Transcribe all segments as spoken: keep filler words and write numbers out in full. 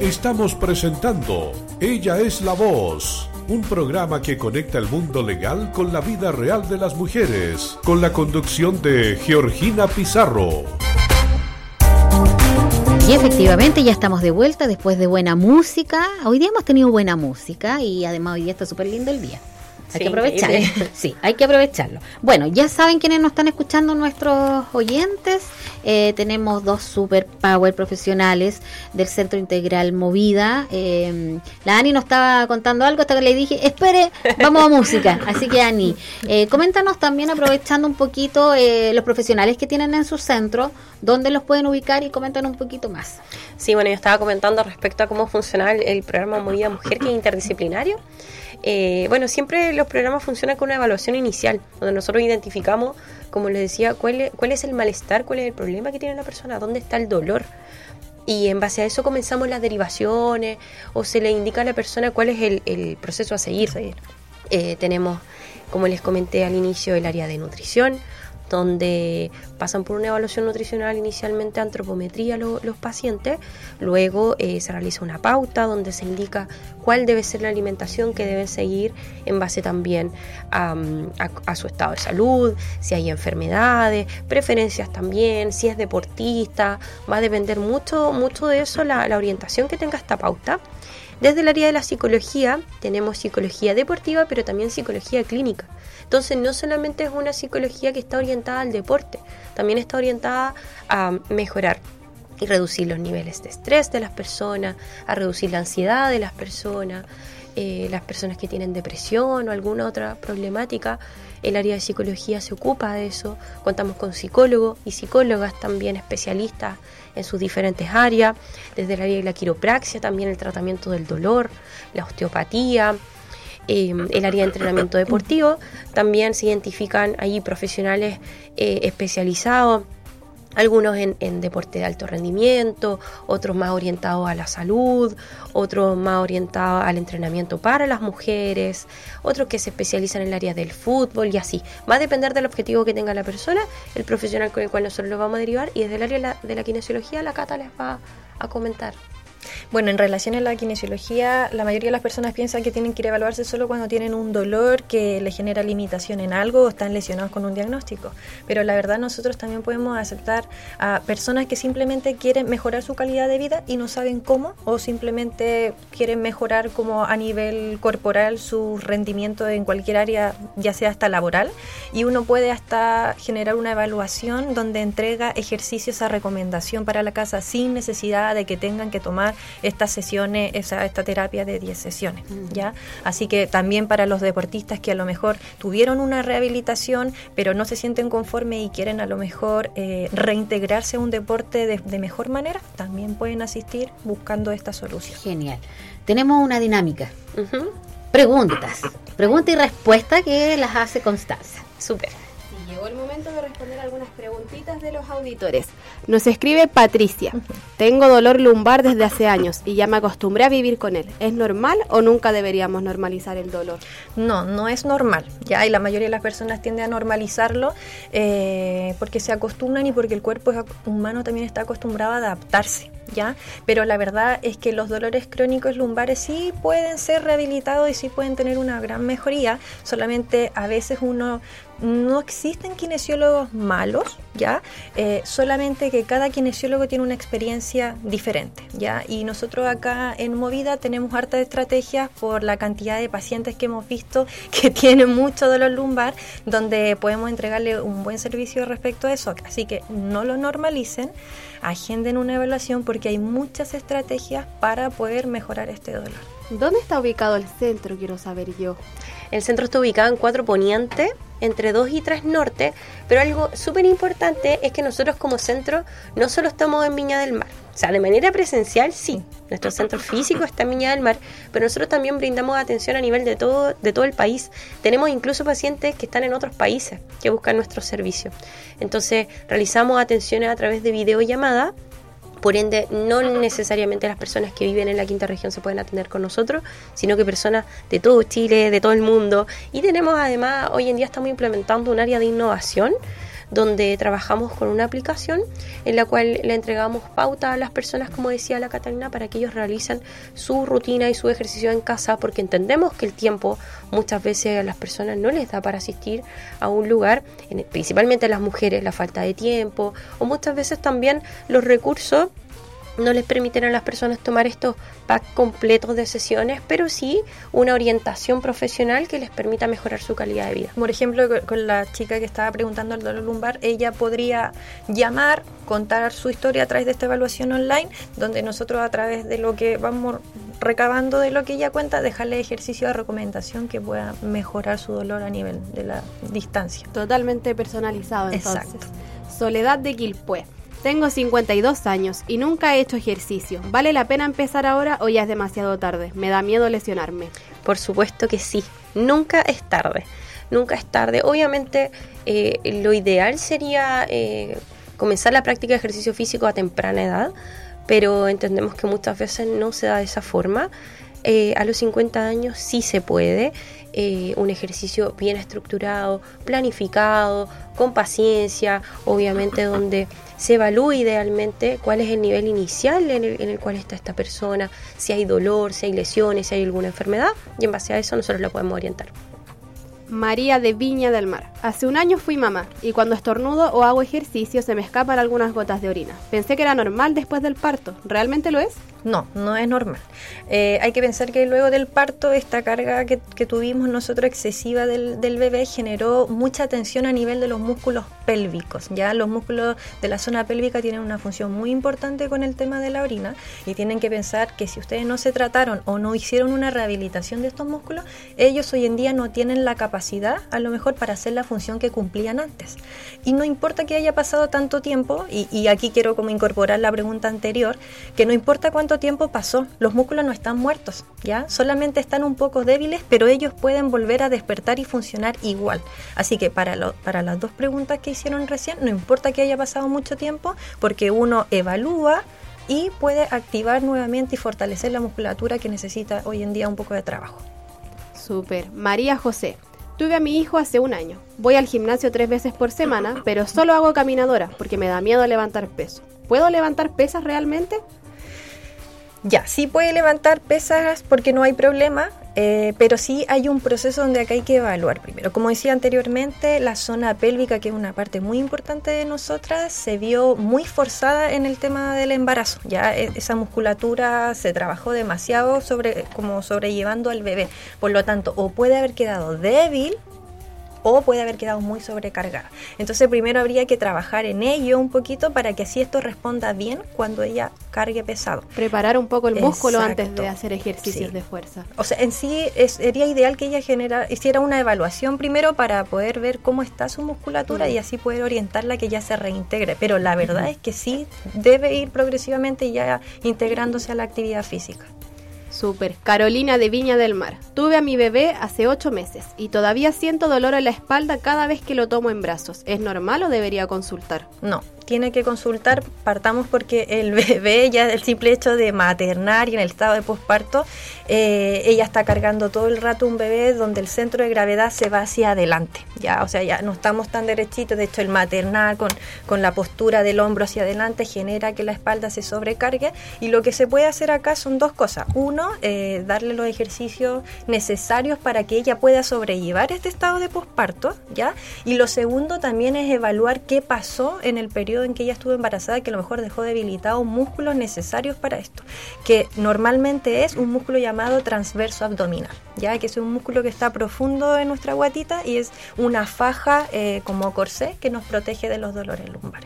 Estamos presentando Ella es la Voz, un programa que conecta el mundo legal con la vida real de las mujeres, con la conducción de Georgina Pizarro. Y efectivamente ya estamos de vuelta después de buena música. Hoy día hemos tenido buena música y además hoy día está súper lindo el día. Hay sí, que aprovecharlo. Sí, hay que aprovecharlo. Bueno, ya saben quiénes nos están escuchando, nuestros oyentes. Eh, tenemos dos super power profesionales del Centro Integral Movida. Eh, la Ani nos estaba contando algo hasta que le dije, espere, vamos a música. Así que Ani, eh, coméntanos también, aprovechando un poquito eh, los profesionales que tienen en su centro, dónde los pueden ubicar y comentan un poquito más. Sí, bueno, yo estaba comentando respecto a cómo funciona el, el programa Movida Mujer, que es interdisciplinario. Eh, bueno, siempre los programas funcionan con una evaluación inicial, donde nosotros identificamos, como les decía, cuál es, cuál es el malestar, cuál es el problema que tiene la persona, dónde está el dolor. Y en base a eso comenzamos las derivaciones o se le indica a la persona cuál es el, el proceso a seguir. Eh, tenemos, como les comenté al inicio, el área de nutrición, donde pasan por una evaluación nutricional inicialmente, antropometría lo, los pacientes, luego eh, se realiza una pauta donde se indica cuál debe ser la alimentación que deben seguir en base también a, a, a su estado de salud, si hay enfermedades, preferencias también, si es deportista, va a depender mucho, mucho de eso la, la orientación que tenga esta pauta. Desde el área de la psicología tenemos psicología deportiva, pero también psicología clínica. Entonces no solamente es una psicología que está orientada al deporte, también está orientada a mejorar y reducir los niveles de estrés de las personas, a reducir la ansiedad de las personas, eh, las personas que tienen depresión o alguna otra problemática. El área de psicología se ocupa de eso. Contamos con psicólogos y psicólogas también especialistas en sus diferentes áreas, desde el área de la quiropraxia, también el tratamiento del dolor, la osteopatía, eh, el área de entrenamiento deportivo. También se identifican allí profesionales eh, especializados, algunos en, en deporte de alto rendimiento, otros más orientados a la salud, otros más orientados al entrenamiento para las mujeres, otros que se especializan en el área del fútbol y así. Va a depender del objetivo que tenga la persona, el profesional con el cual nosotros lo vamos a derivar, y desde el área de la, de la kinesiología la Cata les va a comentar. Bueno, en relación a la kinesiología, la mayoría de las personas piensan que tienen que ir a evaluarse solo cuando tienen un dolor que les genera limitación en algo o están lesionados con un diagnóstico. Pero la verdad, nosotros también podemos aceptar a personas que simplemente quieren mejorar su calidad de vida y no saben cómo, o simplemente quieren mejorar como a nivel corporal su rendimiento en cualquier área, ya sea hasta laboral, y uno puede hasta generar una evaluación donde entrega ejercicios a recomendación para la casa sin necesidad de que tengan que tomar estas sesiones, esa, esta terapia de diez sesiones, ¿ya? Así que también para los deportistas que a lo mejor tuvieron una rehabilitación, pero no se sienten conformes y quieren a lo mejor eh, reintegrarse a un deporte de, de mejor manera, también pueden asistir buscando esta solución. Genial. Tenemos una dinámica. Uh-huh. Preguntas. Pregunta y respuesta que las hace Constanza. Súper. Llegó el momento de responder algunas preguntitas de los auditores. Nos escribe Patricia. Tengo dolor lumbar desde hace años y ya me acostumbré a vivir con él. ¿Es normal o nunca deberíamos normalizar el dolor? No, no es normal. Ya, y la mayoría de las personas tienden a normalizarlo eh, porque se acostumbran y porque el cuerpo humano también está acostumbrado a adaptarse. ¿Ya? Pero la verdad es que los dolores crónicos lumbares sí pueden ser rehabilitados y sí pueden tener una gran mejoría, solamente a veces uno no existen kinesiólogos malos, ¿ya? Eh, solamente que cada kinesiólogo tiene una experiencia diferente, ¿ya? Y nosotros acá en Movida tenemos hartas estrategias por la cantidad de pacientes que hemos visto que tienen mucho dolor lumbar, donde podemos entregarle un buen servicio respecto a eso, así que no lo normalicen, agenden una evaluación porque hay muchas estrategias para poder mejorar este dolor. ¿Dónde está ubicado el centro? Quiero saber yo. El centro está ubicado en cuatro Poniente, entre dos y tres Norte, pero algo súper importante es que nosotros como centro no solo estamos en Viña del Mar, o sea, de manera presencial sí, nuestro centro físico está en Viña del Mar, pero nosotros también brindamos atención a nivel de todo, de todo el país. Tenemos incluso pacientes que están en otros países que buscan nuestros servicios. Entonces realizamos atenciones a través de videollamada. Por ende, no necesariamente las personas que viven en la quinta región se pueden atender con nosotros, sino que personas de todo Chile, de todo el mundo. Y tenemos además, hoy en día estamos implementando un área de innovación donde trabajamos con una aplicación en la cual le entregamos pauta a las personas, como decía la Catalina, para que ellos realicen su rutina y su ejercicio en casa, porque entendemos que el tiempo muchas veces a las personas no les da para asistir a un lugar, principalmente a las mujeres, la falta de tiempo, o muchas veces también los recursos no les permiten a las personas tomar estos packs completos de sesiones, pero sí una orientación profesional que les permita mejorar su calidad de vida. Por ejemplo, con la chica que estaba preguntando el dolor lumbar, ella podría llamar, contar su historia a través de esta evaluación online, donde nosotros a través de lo que vamos recabando de lo que ella cuenta, dejarle ejercicio de recomendación que pueda mejorar su dolor a nivel de la distancia. Totalmente personalizado, entonces. Exacto. Soledad de Quilpué. Tengo cincuenta y dos años y nunca he hecho ejercicio. ¿Vale la pena empezar ahora o ya es demasiado tarde? Me da miedo lesionarme. Por supuesto que sí. Nunca es tarde. Nunca es tarde. Obviamente, eh, lo ideal sería eh, comenzar la práctica de ejercicio físico a temprana edad, pero entendemos que muchas veces no se da de esa forma. Eh, a los cincuenta años sí se puede. Eh, un ejercicio bien estructurado, planificado, con paciencia, obviamente donde se evalúe idealmente cuál es el nivel inicial en el, en el cual está esta persona, si hay dolor, si hay lesiones, si hay alguna enfermedad, y en base a eso nosotros la podemos orientar. María de Viña del Mar. Hace un año fui mamá y cuando estornudo o hago ejercicio se me escapan algunas gotas de orina. Pensé que era normal después del parto. ¿Realmente lo es? No, no es normal. Eh, hay que pensar que luego del parto, esta carga que, que tuvimos nosotros excesiva del, del bebé generó mucha tensión a nivel de los músculos pélvicos. Ya los músculos de la zona pélvica tienen una función muy importante con el tema de la orina y tienen que pensar que si ustedes no se trataron o no hicieron una rehabilitación de estos músculos, ellos hoy en día no tienen la capacidad a lo mejor para hacer la función que cumplían antes. Y no importa que haya pasado tanto tiempo, y, y aquí quiero como incorporar la pregunta anterior, que no importa cuánto tiempo pasó, los músculos no están muertos, ¿ya? Solamente están un poco débiles, pero ellos pueden volver a despertar y funcionar igual. Así que para, lo, para las dos preguntas que hicieron recién, no importa que haya pasado mucho tiempo, porque uno evalúa y puede activar nuevamente y fortalecer la musculatura que necesita hoy en día un poco de trabajo. Súper. María José. Tuve a mi hijo hace un año. Voy al gimnasio tres veces por semana, pero solo hago caminadora porque me da miedo levantar peso. ¿Puedo levantar pesas realmente? Ya, sí puede levantar pesas porque no hay problema, eh, pero sí hay un proceso donde acá hay que evaluar primero. Como decía anteriormente, la zona pélvica, que es una parte muy importante de nosotras, se vio muy forzada en el tema del embarazo. Ya esa musculatura se trabajó demasiado sobre, como sobrellevando al bebé. Por lo tanto, o puede haber quedado débil o puede haber quedado muy sobrecargada. Entonces primero habría que trabajar en ello un poquito para que así esto responda bien cuando ella cargue pesado. Preparar un poco el músculo Exacto. Antes de hacer ejercicios Sí. de fuerza. O sea, en sí es, sería ideal que ella genera, hiciera una evaluación primero para poder ver cómo está su musculatura mm. y así poder orientarla a que ya se reintegre. Pero la verdad mm. es que sí debe ir progresivamente ya integrándose a la actividad física. Súper. Carolina de Viña del Mar. Tuve a mi bebé hace ocho meses y todavía siento dolor en la espalda cada vez que lo tomo en brazos. ¿Es normal o debería consultar? No, tiene que consultar. Partamos porque el bebé, ya el simple hecho de maternar y en el estado de posparto, eh, ella está cargando todo el rato un bebé donde el centro de gravedad se va hacia adelante. Ya, o sea, ya no estamos tan derechitos. De hecho, el maternar con, con la postura del hombro hacia adelante genera que la espalda se sobrecargue. Y lo que se puede hacer acá son dos cosas. Uno, Eh, darle los ejercicios necesarios para que ella pueda sobrellevar este estado de posparto, ¿ya? Y lo segundo también es evaluar qué pasó en el periodo en que ella estuvo embarazada, que a lo mejor dejó debilitados músculos necesarios para esto, que normalmente es un músculo llamado transverso abdominal, ¿ya? Que es un músculo que está profundo en nuestra guatita y es una faja eh, como corsé que nos protege de los dolores lumbares.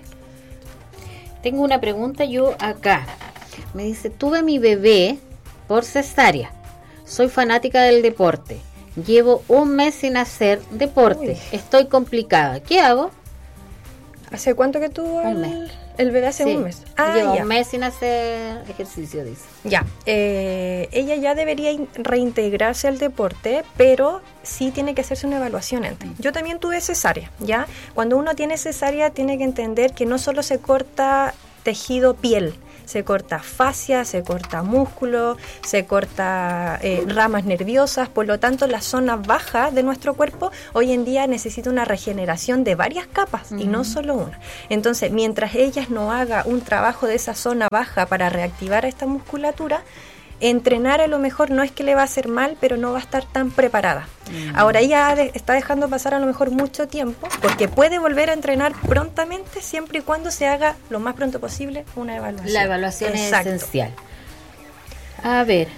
Tengo una pregunta yo acá. Me dice, tuve mi bebé por cesárea. Soy fanática del deporte. Llevo un mes sin hacer deporte. Uy. Estoy complicada. ¿Qué hago? ¿Hace cuánto que tuvo un el, mes. el bebé? Hace sí. un mes. Ah, Llevo ya. un mes sin hacer ejercicio, dice. Ya. Eh, ella ya debería in- reintegrarse al deporte, pero sí tiene que hacerse una evaluación antes. Yo también tuve cesárea, ¿ya? Cuando uno tiene cesárea tiene que entender que no solo se corta tejido piel, se corta fascia, se corta músculo, se corta eh, ramas nerviosas. Por lo tanto, la zona baja de nuestro cuerpo hoy en día necesita una regeneración de varias capas uh-huh. y no solo una. Entonces, mientras ellas no haga un trabajo de esa zona baja para reactivar esta musculatura, entrenar a lo mejor no es que le va a hacer mal, pero no va a estar tan preparada. Mm. Ahora ella de, está dejando pasar a lo mejor mucho tiempo, porque puede volver a entrenar prontamente siempre y cuando se haga lo más pronto posible una evaluación. La evaluación Exacto. es esencial. A ver,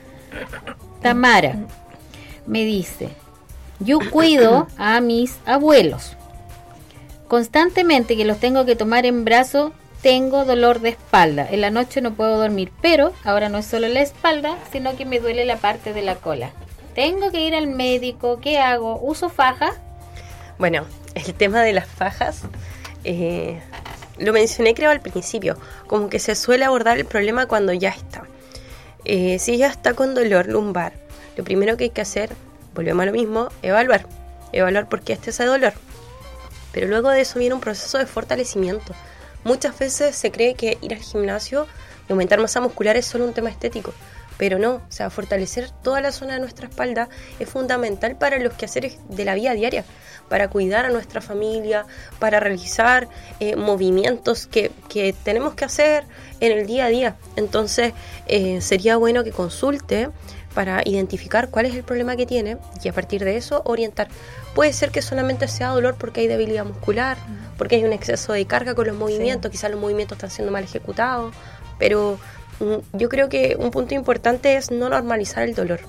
Tamara me dice, yo cuido a mis abuelos. Constantemente que los tengo que tomar en brazos, tengo dolor de espalda. En la noche no puedo dormir, pero ahora no es solo la espalda, sino que me duele la parte de la cola. Tengo que ir al médico, ¿qué hago? ¿Uso faja? Bueno, el tema de las fajas, eh, lo mencioné creo al principio, como que se suele abordar el problema cuando ya está. Eh, si ya está con dolor lumbar, lo primero que hay que hacer, volvemos a lo mismo, evaluar. Evaluar por qué está ese dolor. Pero luego de eso viene un proceso de fortalecimiento. Muchas veces se cree que ir al gimnasio y aumentar masa muscular es solo un tema estético, pero no, o sea, fortalecer toda la zona de nuestra espalda es fundamental para los quehaceres de la vida diaria, para cuidar a nuestra familia, para realizar eh, movimientos que, que tenemos que hacer en el día a día. Entonces, eh, sería bueno que consulte para identificar cuál es el problema que tiene y a partir de eso orientar. Puede ser que solamente sea dolor porque hay debilidad muscular, porque hay un exceso de carga con los movimientos, sí. Quizás los movimientos están siendo mal ejecutados, pero mm, yo creo que un punto importante es no normalizar el dolor.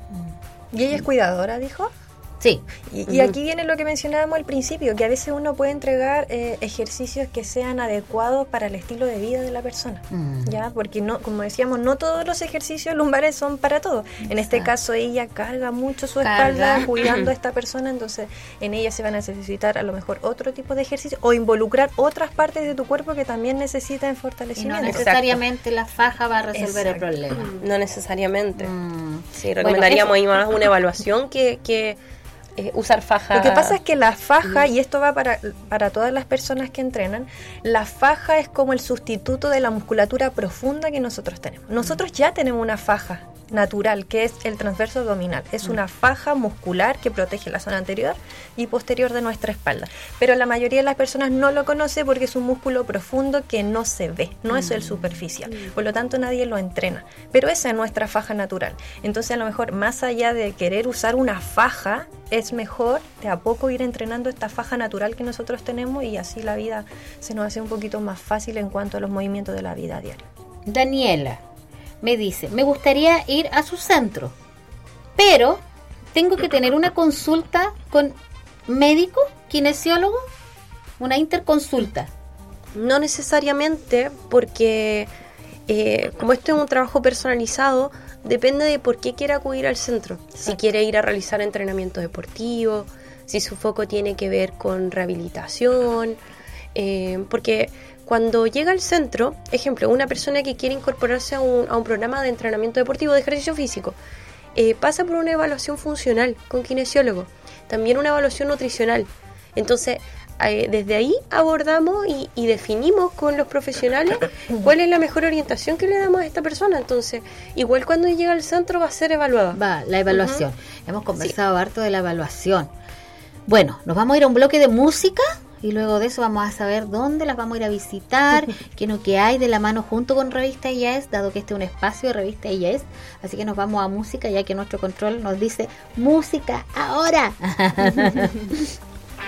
¿Y ella es cuidadora, dijo? Sí. Y, y aquí viene lo que mencionábamos al principio, que a veces uno puede entregar eh, ejercicios que sean adecuados para el estilo de vida de la persona, mm. ya, porque no, como decíamos, no todos los ejercicios lumbares son para todo. En este Exacto. caso ella carga mucho su carga. espalda cuidando a esta persona, entonces en ella se va a necesitar a lo mejor otro tipo de ejercicio o involucrar otras partes de tu cuerpo que también necesitan fortalecimiento. Y no necesariamente Exacto. la faja va a resolver Exacto. el problema. No necesariamente. Mm. Sí, recomendaríamos bueno, ahí más una evaluación que... que Eh, usar faja. Lo que pasa es que la faja, y esto va para, para todas las personas que entrenan, la faja es como el sustituto de la musculatura profunda que nosotros tenemos. Nosotros ya tenemos una faja natural, que es el transverso abdominal. Es una faja muscular que protege la zona anterior y posterior de nuestra espalda. Pero la mayoría de las personas no lo conoce porque es un músculo profundo que no se ve, no es el superficial. Por lo tanto, nadie lo entrena. Pero esa es nuestra faja natural. Entonces, a lo mejor, más allá de querer usar una faja, es mejor de a poco ir entrenando esta faja natural que nosotros tenemos y así la vida se nos hace un poquito más fácil en cuanto a los movimientos de la vida diaria. Daniela me dice, me gustaría ir a su centro, pero tengo que tener una consulta con médico, kinesiólogo, una interconsulta. No necesariamente, porque eh, como esto es un trabajo personalizado, depende de por qué quiere acudir al centro. Si quiere ir a realizar entrenamiento deportivo, si su foco tiene que ver con rehabilitación, eh, porque cuando llega al centro, ejemplo, una persona que quiere incorporarse a un, a un programa de entrenamiento deportivo, de ejercicio físico, eh, pasa por una evaluación funcional con kinesiólogo, también una evaluación nutricional. Entonces, eh, desde ahí abordamos y, y definimos con los profesionales cuál es la mejor orientación que le damos a esta persona. Entonces, igual cuando llega al centro va a ser evaluada. Va, la evaluación. Uh-huh. Hemos conversado sí. harto de la evaluación. Bueno, nos vamos a ir a un bloque de música. Y luego de eso vamos a saber dónde las vamos a ir a visitar, qué es lo que hay de la mano junto con Revista Ella Es, dado que este es un espacio de Revista Ella Es. Así que nos vamos a música, ya que nuestro control nos dice música ahora.